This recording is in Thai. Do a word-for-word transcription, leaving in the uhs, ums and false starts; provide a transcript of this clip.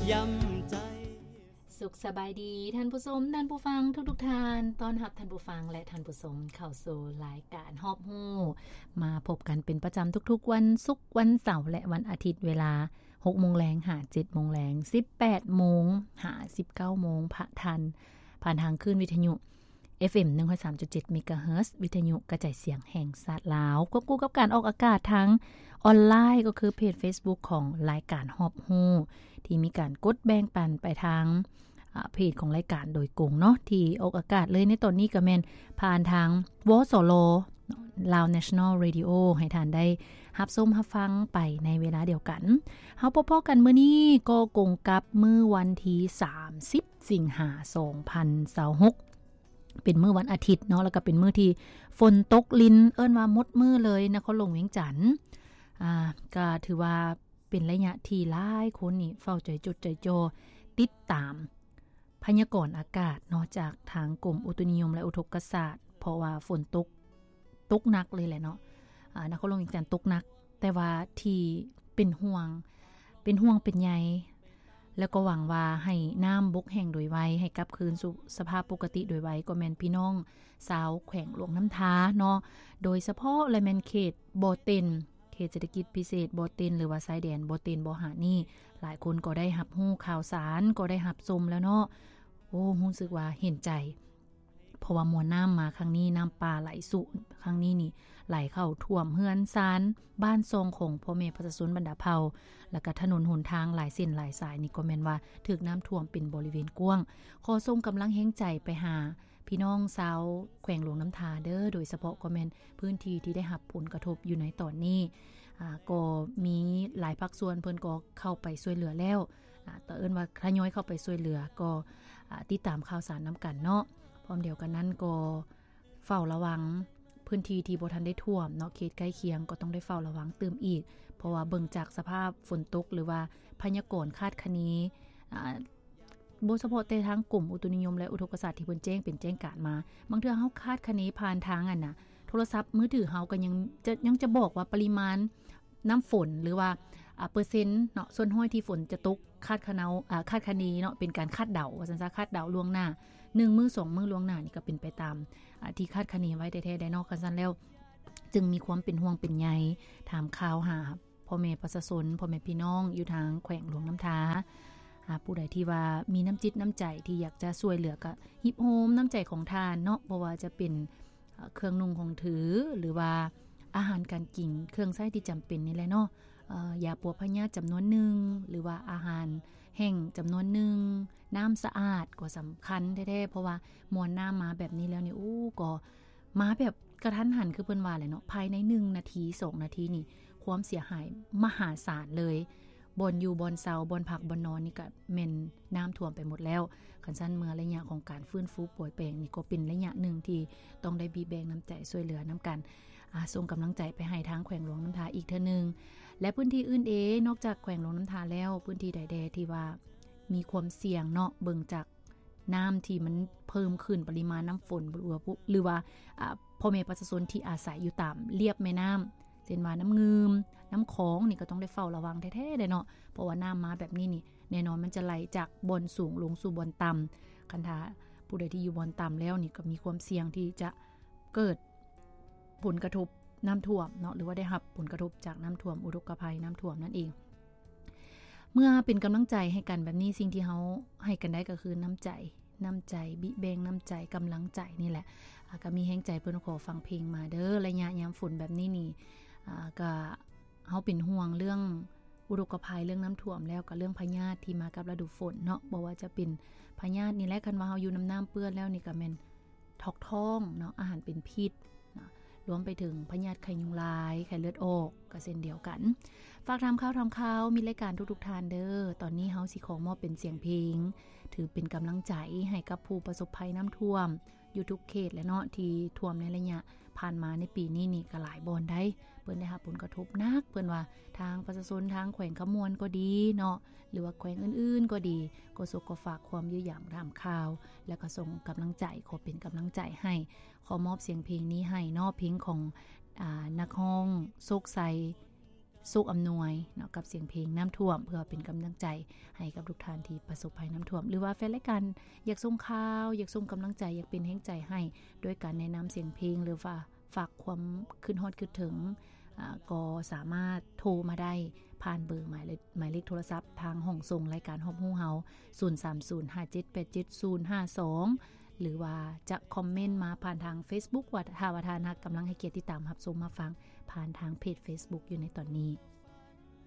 ย้ำใจสุขสบายดีท่านผู้ชมท่านผู้ฟังทุกๆท่านต้อนรับท่านผู้ฟังและท่านผู้ชมเข้าสู่รายการฮอบฮู้มาพบกันเป็นประจำทุกๆวันศุกร์วันเสาร์และวันอาทิตย์เวลา หกโมง นหา เจ็ดโมง น สิบแปดโมงหา สิบเก้าโมงพระทันผ่านทางคลื่นวิทยุ เอฟ เอ็ม หนึ่งร้อยสามจุดเจ็ด เมกะเฮิรตซ์วิทยุกระจายเสียงแห่งชาติลาวควบคู่กับการออกอากาศทั้งออนไลน์ก็คือเพจ Facebook ของรายการฮอบฮู้ที่มีการกดแบ่งปันไปทางเพจของรายการโดยกงเนาะที่ออกอากาศเลยในตอนนี้ก็แม่นผ่านทาง วอ ส ล ลาว National Radio ให้ท่านได้รับชมรับฟังไปในเวลาเดียวกันเฮาพบกันมื้อนี้ก็กงกับมื้อวันที่สามสิบสิงหาคมสองพันยี่สิบหกเป็นมื้อวันอาทิตย์เนาะแล้วก็เป็นมื้อที่ฝนตกลิ้นเอิ้นว่าหมดมื้อเลยนครหลวงเวียงจันทน์อ่าก็ถือว่าเป็นระยะที่หลายคนนี่เฝ้าใจจดใจจ่อติดตามพยากรณ์อากาศเนาะจากทางกรมอุตุนิยมและอุทกศาสตร์เพราะว่าฝนตกตกหนักเลยแหละเนาะอ่านครหลวงเวียงจันทน์ตกหนักแต่ว่าที่เป็นห่วงเป็นห่วงเป็นใยแล้วก็หวังว่าให้น้ำบกแห้งโดยไวให้กลับคืนสู่สภาพปกติโดยไวก็แม่นพี่น้องชาวแขวงหลวงน้ำท้าเนาะโดยเฉพาะและแม่นเขตบ่อเต็นเขตเศรษฐกิจพิเศษบ่อเต็นหรือว่าชายแดนบ่อเต็นบ่อหานี่หลายคนก็ได้รับรู้ข่าวสารก็ได้รับชมแล้วเนาะโอ้รู้สึกว่าเห็นใจเพราะว่ามวลน้ำมาครั้งนี้น้ำป่าไหลสุครั้งนี้นี่ไหลเข้าท่วมเฮือนซานบ้านทรงของพ่อแม่ประชาชนบรรดาเผ่าแล้วก็ถนนหนทางหลายเส้นหลายสายนี่ก็แม่นว่าถูกน้ำท่วมเป็นบริเวณกว้างขอส่งกำลังแห่งใจไปหาพี่น้องชาวแขวงหลวงน้ำทาเด้อโดยเฉพาะก็แม่นพื้นที่ที่ได้รับผลกระทบอยู่ในตอนนี้อ่าก็มีหลายภาคส่วนเพิ่นก็เข้าไปช่วยเหลือแล้วอ่าแต่เอิ้นว่าทยอยเข้าไปช่วยเหลือก็อ่าติดตามข่าวสารนํากันเนาะพร้อมเดียวกันนั้นก็เฝ้าระวังพื้นที่ที่บ่ทันได้ท่วมเนาะเขตใกล้เคียงก็ต้องได้เฝ้าระวังเติมอีกเพราะว่าเบิ่งจากสภาพฝนตกหรือว่าพยากรณ์คาดคะเนอ่าบ่เฉพาะแต่ทางกลุ่มอุตุนิยมและอุทกศาสตร์ที่เพิ่นแจ้งเป็นแจ้งการมาบางเทื่อเฮาคาดคะเนผ่านทางอันน่ะโทรศัพท์มือถือเฮาก็ยังจะยังจะบอกว่าปริมาณน้ำฝนหรือว่าอ่าเปอร์เซ็นต์เนาะส่วนห้อยที่ฝนจะตกคาดคะเนาอ่าคาดคะเนเนาะเป็นการคาดเดาว่าซั่นซะคาดเดาล่วงหน้าหนึ่งมื้อสองมื้อล่วงหน้านี่ก็เป็นไปตามอ่าที่คาดคะเนไว้แท้ๆได้เนาะคั่นซั่นแล้วจึงมีความเป็นห่วงเป็นใยถามข่าวหาพ่อแม่ประชาชนพ่อแม่พี่น้องอยู่ทางแขวงหลวงน้ำทาหาผู้ใดที่ว่ามีน้ำจิตน้ำใจที่อยากจะช่วยเหลือก็ฮิปโฮมน้ำใจของทานเนาะบ่ว่าจะเป็นเครื่องนุ่งของถือหรือว่าอาหารการกินเครื่องใช้ที่จำเป็นนี่แหละเนาะเอ่อยาปวดพยาธิจำนวนหนึ่งหรือว่าอาหารแห้งจำนวนหนึ่งน้ำสะอาดก็สำคัญแท้ๆเพราะว่ามวลน้ำมาแบบนี้แล้วนี่อู้ก็มาแบบกระทันหันคือเพิ่นว่าแหละเนาะภายในหนึ่งนาทีสองนาทีนี่ความเสียหายมหาศาลเลยบ่อนอยู่บ่อนเซาบ่อนพักบ่อนนอนนี่ก็แม่นน้ำท่วมไปหมดแล้วคันซั่นเมื่อระยะของการฟื้นฟูป่วยแปลงนี่ก็เป็นระยะหนึ่งที่ต้องได้บีแบงน้ำใจช่วยเหลือนํากันอ่าส่งกำลังใจไปให้ทางแขวงหลวงน้ำทาอีกเทื่อนึงและพื้นที่อื่นเอนอกจากแขวงหลวงน้ำทาแล้วพื้นที่ใดๆที่ว่ามีความเสี่ยงเนาะเบิ่งจากน้ำที่มันเพิ่มขึ้นปริมาณน้ำฝนหรือว่าหรือว่าอ่าพ่อแม่ประชาชนที่อาศัยอยู่ตามเรียบแม่น้ำเช่นว่าน้ำงืมน้ำของนี่ก็ต้องได้เฝ้าระวังแท้ๆได้เนาะเพราะว่าน้ำมาแบบนี้นี่แน่นอนมันจะไหลจากบนสูงลงสู่บนต่ำคันถ้าผู้ใดที่อยู่บนต่ำแล้วนี่ก็มีความเสี่ยงที่จะเกิดผลกระทบน้ำท่วมเนาะหรือว่าได้รับผลกระทบจากน้ำท่วมอุทกภัยน้ำท่วมนั่นเองเมื่อเป็นกำลังใจให้กันแบบนี้สิ่งที่เฮาให้กันได้ก็คือน้ำใจน้ำใจบิแบงน้ำใจกำลังใจนี่แหละก็มีแห่งใจเพิ่นขอฟังเพลงมาเด้อระยะยามฝนแบบนี้นี่อ่าก็เฮาเป็นห่วงเรื่องอุทกภัยเรื่องน้ำท่วมแล้วก็เรื่องพยาธิที่มากับฤดูฝนเนาะบ่ว่าจะเป็นพยาธินี่แหละคันว่าเฮาอยู่น้ำน้ำเปื้อนแล้วนี่ก็แม่นทอกท้องเนาะอาหารเป็นพิษเนาะรวมไปถึงพยาธิไข้ยุงลายไข้เลือดออกก็เช่นเดียวกันฝากทำข่าวทำข่าวมีรายการทุกๆท่านเด้อตอนนี้เฮาสิขอมอบเป็นเสียงเพลงถือเป็นกำลังใจให้กับผู้ประสบภัยน้ำท่วมอยู่ทุกเขตและเนาะที่ท่วมในระยะผ่านมาในปีนี้นี่ก็หลายบ่อนได้เพิ่นได้รับผลกระทบหนักเพิ่นว่าทางประชาชนทางแขวงขมวนก็ดีเนาะหรือว่าแขวงอื่นๆก็ดีก็สกฝากความยื้อหยั่งถามข่าวแล้วก็ส่งกำลังใจขอเป็นกำลังใจให้ขอมอบเสียงเพลงนี้ให้เนาะเพลงของอ่านักร้องโศกไสสุขอำนวยเนาะกับเสียงเพลงน้ำท่วมเพื่อเป็นกำลังใจให้กับทุกท่านที่ประสบภัยน้ำท่วมหรือว่าแฟนรายการอยากส่งข่าวอยากส่งกำลังใจอยากเป็นแรงใจให้ด้วยการแนะนำเสียงเพลงหรือว่าฝากความขึ้นฮอดคิดถึงก็สามารถโทรมาได้ผ่านเบอร์หมายเลขหมายเลขโทรศัพท์ทางห้องส่งรายการฮอบฮู้เฮาศูนย์ สาม ศูนย์ ห้า เจ็ด แปด เจ็ด ศูนย์ ห้า สองหรือว่าจะคอมเมนต์มาผ่านทาง Facebook ว่าถ้าว่าท่านกำลังให้เกียรติติดตามรับชมมาฟังผ่านทางเพจ Facebook อยู่ในตอนนี้